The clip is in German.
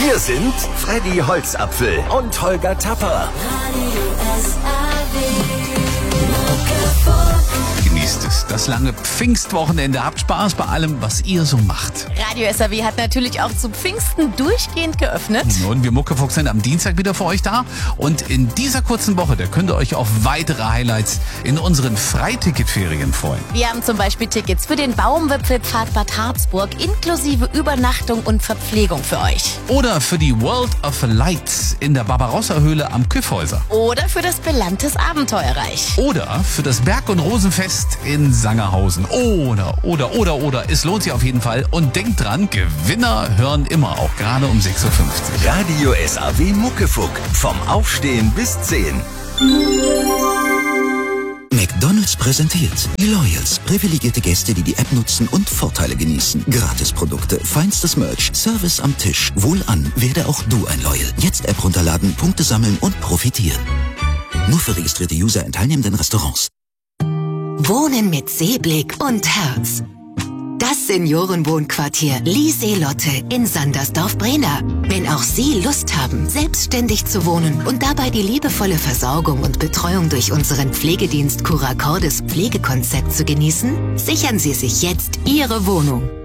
Hier sind Freddy Holzapfel und Holger Tapper. Genießt es, das lange Pfingstwochenende. Habt Spaß bei allem, was ihr so macht. Radio SAW hat natürlich auch zu Pfingsten durchgehend geöffnet. Und wir Muckefuchs sind am Dienstag wieder für euch da. Und in dieser kurzen Woche, da könnt ihr euch auf weitere Highlights in unseren Freiticketferien freuen. Wir haben zum Beispiel Tickets für den Baumwipfelpfad Bad Harzburg inklusive Übernachtung und Verpflegung für euch. Oder für die World of Lights in der Barbarossa-Höhle am Kyffhäuser. Oder für das Belantes Abenteuerreich. Oder für das Berg- und Rosenfest in Sangerhausen. Oder. Es lohnt sich auf jeden Fall. Und denkt dran, Gewinner hören immer, auch gerade um 6.50 Uhr. Radio SAW Muckefuck. Vom Aufstehen bis 10. McDonald's präsentiert die Loyals. Privilegierte Gäste, die die App nutzen und Vorteile genießen. Gratisprodukte, feinstes Merch, Service am Tisch. Wohlan, werde auch du ein Loyal. Jetzt App runterladen, Punkte sammeln und profitieren. Nur für registrierte User in teilnehmenden Restaurants. Wohnen mit Seeblick und Herz. Das Seniorenwohnquartier Lieseelotte in Sandersdorf-Brena. Wenn auch Sie Lust haben, selbstständig zu wohnen und dabei die liebevolle Versorgung und Betreuung durch unseren Pflegedienst Curacordes Pflegekonzept zu genießen, sichern Sie sich jetzt Ihre Wohnung.